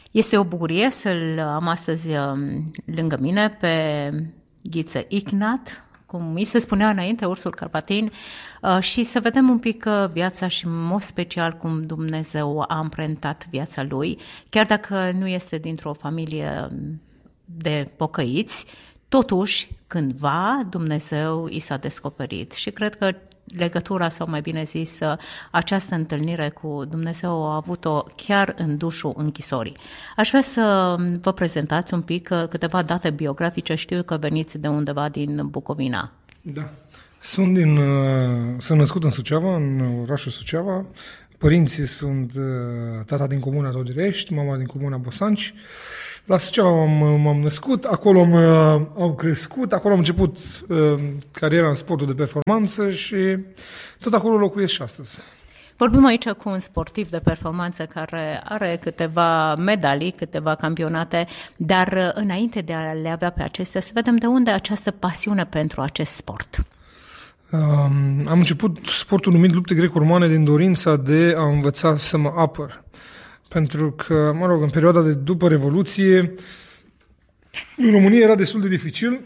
Este o bucurie să-l am astăzi lângă mine pe Ghiță Ignat, cum mi se spunea înainte, ursul carpatin, și să vedem un pic viața și în mod special cum Dumnezeu a amprentat viața lui, chiar dacă nu este dintr-o familie de pocăiți, totuși cândva Dumnezeu i s-a descoperit și cred că legătura, sau mai bine zis, această întâlnire cu Dumnezeu a avut-o chiar în dușul închisorii. Aș vrea să vă prezentați un pic câteva date biografice. Știu că veniți de undeva din Bucovina. Da. Sunt născut în Suceava, în orașul Suceava. Părinții sunt tata din comuna Todirești, mama din comuna Bosanci. La Suceava m-am născut, acolo am crescut, acolo am început cariera în sportul de performanță și tot acolo locuiesc și astăzi. Vorbim aici cu un sportiv de performanță care are câteva medalii, câteva campionate, dar înainte de a le avea pe acestea, să vedem de unde această pasiune pentru acest sport. Am început sportul numit lupte greco-romane din dorința de a învăța să mă apăr. Pentru că, în perioada de după Revoluție, în România era destul de dificil.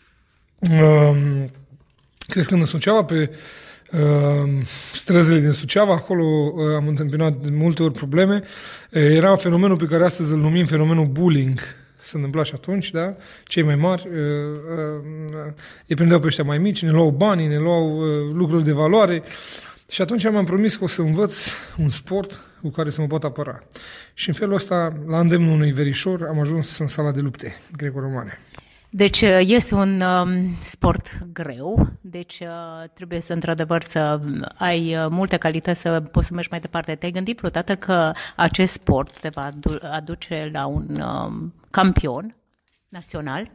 Crescând în Suceava, pe străzile din Suceava, acolo am întâmpinat de multe ori probleme. Era fenomenul pe care astăzi îl numim fenomenul bullying. Se întâmpla și atunci, da? Cei mai mari îi prindeau pe ăștia mai mici, ne luau banii, ne luau lucruri de valoare. Și atunci mi-am promis că o să învăț un sport cu care să mă pot apăra. Și în felul ăsta, la îndemnul unui verișor, am ajuns în sala de lupte greco-romane. Deci este un sport greu, deci trebuie să, într-adevăr, să ai multe calități să poți să mergi mai departe. Te-ai gândit vreodată că acest sport te va aduce la un campion național?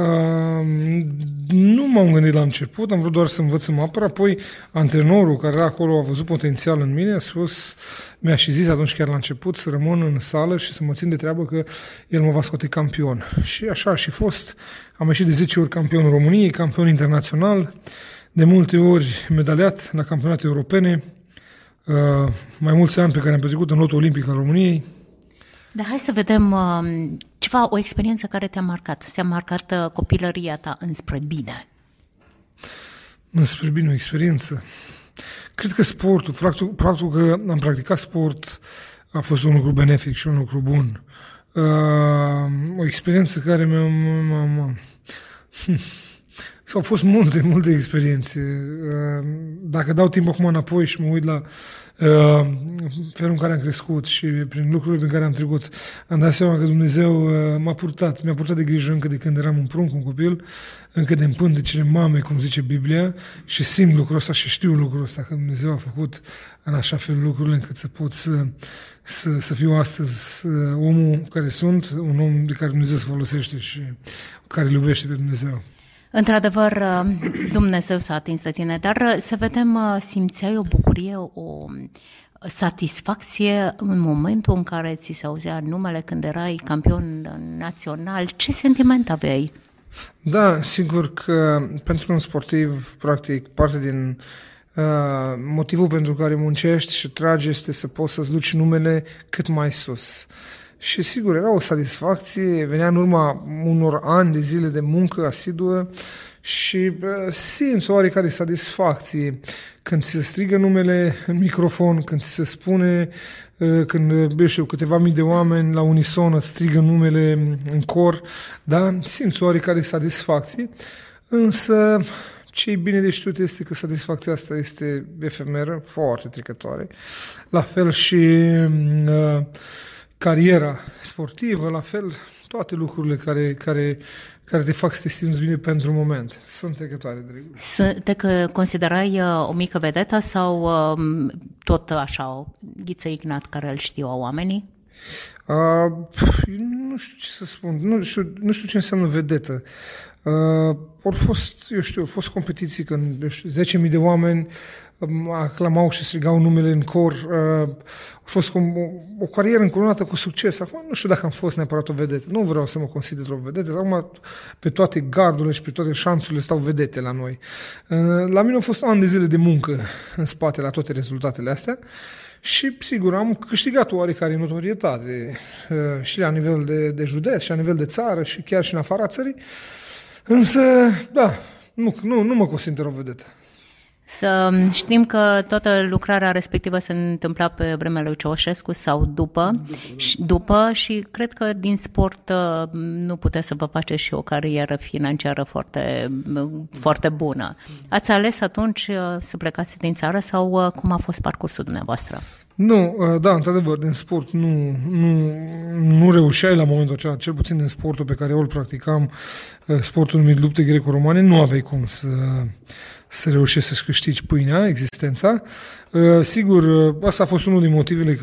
Nu m-am gândit la început, am vrut doar să învăț să mă apăr, apoi antrenorul care era acolo a văzut potențial în mine, mi-a și zis atunci chiar la început să rămân în sală și să mă țin de treabă că el mă va scoate campion. Și așa a și fost, am ieșit de 10 ori campion României, campion internațional, de multe ori medaliat la campionate europene, mai mulți ani pe care am petrecut în lotul olimpic al României. Dar hai să vedem o experiență care te-a marcat. Te-a marcat copilăria ta înspre bine. Înspre bine, o experiență. Cred că sportul, faptul că am practicat sport a fost un lucru benefic și un lucru bun. O experiență care s-au fost multe experiențe. Dacă dau timp acum înapoi și mă uit la felul în care am crescut și prin lucrurile pe care am trecut, am dat seama că Dumnezeu mi-a purtat de grijă încă de când eram un prunc, un copil, încă de în pântecele mamei, cum zice Biblia, și simt lucrul ăsta și știu lucrul ăsta, că Dumnezeu a făcut în așa fel lucrurile încât să pot să fiu astăzi omul care sunt, un om de care Dumnezeu se folosește și care îl iubește pe Dumnezeu. Într-adevăr, Dumnezeu s-a atins de tine, dar să vedem, simțeai o bucurie, o satisfacție în momentul în care ți se auzea numele când erai campion național? Ce sentiment aveai? Da, sigur că pentru un sportiv, practic, parte din motivul pentru care muncești și tragi este să poți să-ți duci numele cât mai sus. Și sigur, era o satisfacție, venea în urma unor ani de zile de muncă asiduă și simți o oarecare satisfacție când ți se strigă numele în microfon, când ți se spune, când câteva mii de oameni la unison îți strigă numele în cor, da? Simți o oarecare satisfacție, însă ce-i bine de știut este că satisfacția asta este efemeră, foarte trecătoare. La fel și cariera sportivă, la fel, toate lucrurile care te fac să te simți bine pentru un moment. Sunt trecătoare de regulă. Te considerai o mică vedetă sau tot așa o Ghiță Ignat care îl știu oamenii? Nu știu ce să spun. Nu știu ce înseamnă vedetă. Au fost competiții când 10.000 de oameni aclamau și strigau numele în cor. A fost o carieră încununată cu succes. Acum nu știu dacă am fost neapărat o vedetă. Nu vreau să mă consider o vedetă. Acum pe toate gardurile și pe toate șanțurile stau vedete la noi. La mine au fost ani de zile de muncă în spate la toate rezultatele astea și, sigur, am câștigat oarecare notorietate și la nivel de județ, și la nivel de țară, și chiar și în afara țării. Însă, da, nu mă consider o vedetă. Să știm că toată lucrarea respectivă se întâmpla pe vremea lui Ceaușescu sau după și cred că din sport nu puteți să vă faceți și o carieră financiară foarte, foarte bună. Ați ales atunci să plecați din țară sau cum a fost parcursul dumneavoastră? Nu, da, într-adevăr, din sport nu reușeai la momentul acela, cel puțin din sportul pe care eu îl practicam, sportul numit lupte greco-romane, nu aveai cum să reușești să-și câștigi pâinea, existența. Sigur, asta a fost unul din motivele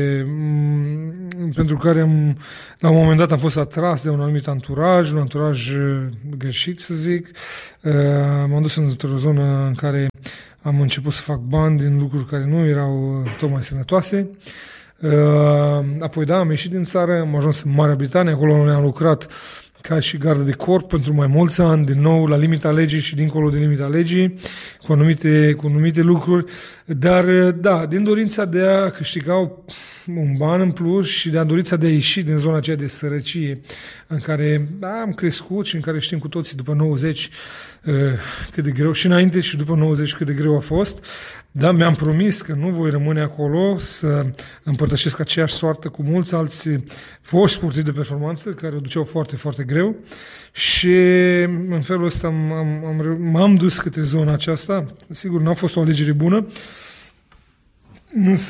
pentru care la un moment dat am fost atras de un anumit anturaj, un anturaj greșit, să zic. M-am dus într-o zonă în care am început să fac bani din lucruri care nu erau tocmai sănătoase. Apoi, da, am ieșit din țară, am ajuns în Marea Britanie, acolo ne-am lucrat ca și gardă de corp pentru mai mulți ani, din nou la limita legii și dincolo de limita legii, cu anumite lucruri, dar da, din dorința de a câștiga un ban în plus și de dorința de a ieși din zona aceea de sărăcie în care am crescut și în care știm cu toții după 90 cât de greu, și înainte și după 90 cât de greu a fost, dar mi-am promis că nu voi rămâne acolo să împărtășesc aceeași soartă cu mulți alți foști sportivi de performanță care o duceau foarte, foarte greu și în felul ăsta m-am dus către zona aceasta. Sigur, n-a fost o alegere bună, însă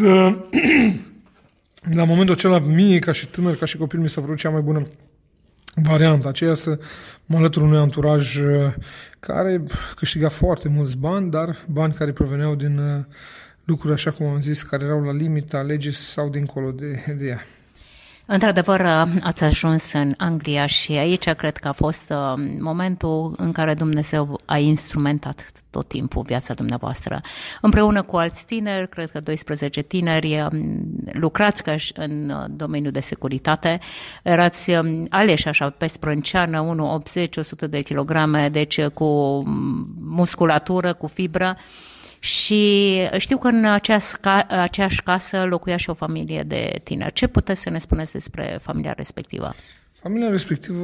la momentul acela mie, ca și tânăr, ca și copil, mi s-a părut cea mai bună varianta aceea să mă alătur unui anturaj care câștiga foarte mulți bani, dar bani care proveneau din lucruri, așa cum am zis, care erau la limita legii sau dincolo de ea. Într-adevăr, ați ajuns în Anglia și aici cred că a fost momentul în care Dumnezeu a instrumentat tot timpul viața dumneavoastră. Împreună cu alți tineri, cred că 12 tineri, lucrați ca în domeniul de securitate, erați aleși așa pe sprânceană, 180, 100 de kilograme, deci cu musculatură, cu fibră. Și știu că în aceeași casă locuia și o familie de tineri. Ce puteți să ne spuneți despre familia respectivă? Familia respectivă,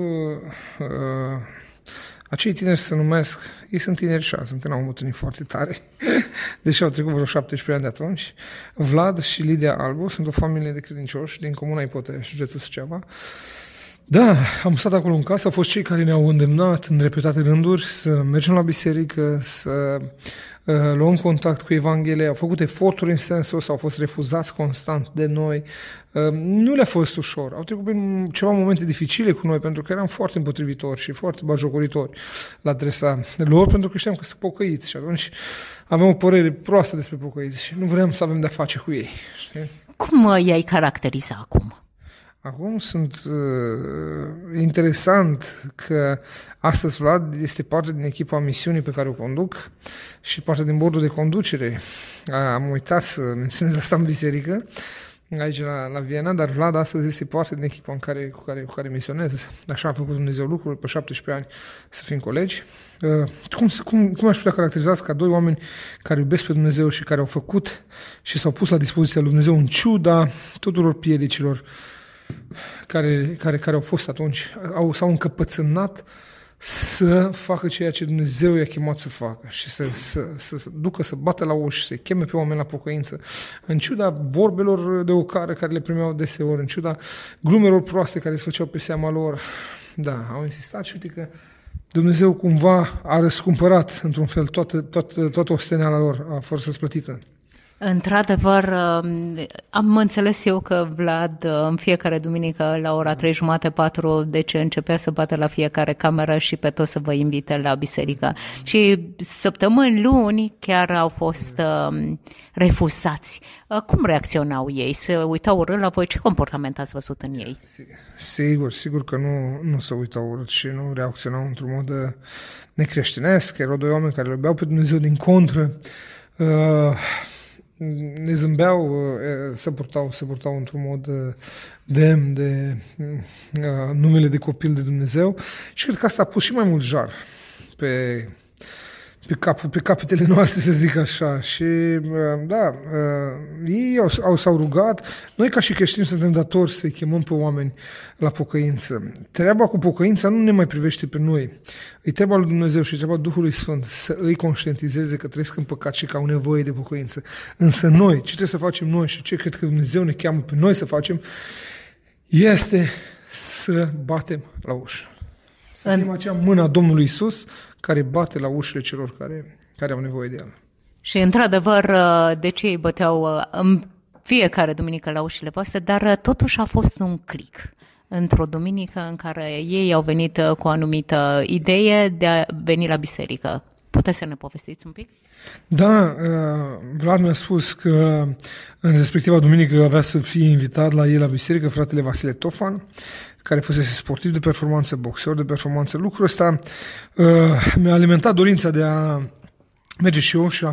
acei tineri se numesc, ei sunt tineri și azi, încă n-au îmbătrânit foarte tare, deși au trecut vreo 17 ani de atunci. Vlad și Lidia Albu sunt o familie de credincioși din Comuna Ipotea, județul Suceava. Da, am stat acolo în casă, au fost cei care ne-au îndemnat în repetate rânduri să mergem la biserică, să luăm contact cu Evanghelia, au făcut eforturi în sensul ăsta, au fost refuzați constant de noi. Nu le-a fost ușor, au trecut prin ceva momente dificile cu noi, pentru că eram foarte împotrivitori și foarte batjocoritori la adresa lor, pentru că știam că sunt pocăiți și atunci aveam o părere proastă despre pocăiți și nu vreau să avem de-a face cu ei. Știi? Cum i-ai caracteriza acum? Acum interesant că astăzi Vlad este parte din echipa misiunii pe care o conduc și parte din bordul de conducere. Am uitat să menționez asta în biserică, aici la Viena, dar Vlad astăzi este parte din echipa cu care misionez. Așa a făcut Dumnezeu lucruri, pe 17 ani să fim colegi. Cum aș putea caracteriza ca doi oameni care iubesc pe Dumnezeu și care au făcut și s-au pus la dispoziția lui Dumnezeu în ciuda tuturor piedicilor care au fost atunci, s-au încăpățânat să facă ceea ce Dumnezeu i-a chemat să facă și să ducă, să bată la uși, să-i cheme pe oameni la pocăință, în ciuda vorbelor de ocară care le primeau deseori, în ciuda glumelor proaste care se făceau pe seama lor. Da, au insistat și uite că Dumnezeu cumva a răscumpărat într-un fel toată osteneala lor, a fost răsplătită. Într-adevăr, am înțeles eu că Vlad în fiecare duminică la ora 3:30-4, deci începea să bată la fiecare cameră și pe toți să vă invite la biserică. Și săptămâni, luni chiar au fost refuzați. Cum reacționau ei? Se uitau urât la voi? Ce comportament ați văzut în ei? Sigur că nu se uitau urât și nu reacționau într-un mod necreștinesc. Erau doi oameni care le iubeau pe Dumnezeu, din contră. Ne zâmbeau, se purtau într-un mod demn de numele de copil de Dumnezeu și cred că asta a pus și mai mult jar pe capetele noastre, să zic așa. Și ei s-au rugat. Noi ca și creștini suntem datori să-i chemăm pe oameni la pocăință. Treaba cu pocăința nu ne mai privește pe noi. E treaba lui Dumnezeu și treaba Duhului Sfânt să îi conștientizeze că trăiesc în păcat și că au nevoie de pocăință. Însă noi, ce trebuie să facem noi și ce cred că Dumnezeu ne cheamă pe noi să facem, este să batem la ușă. Să fim acea mână a Domnului Iisus care bate la ușile celor care au nevoie de el. Și într-adevăr, de ce ei băteau în fiecare duminică la ușile voastre, dar totuși a fost un click într-o duminică în care ei au venit cu o anumită idee de a veni la biserică. Puteți să ne povestiți un pic? Da, Vlad mi-a spus că în respectiva duminică avea să fie invitat la ei la biserică fratele Vasile Tofan, care fusese sportiv de performanță, boxer de performanță. Lucrul ăsta mi-a alimentat dorința de a merge și eu și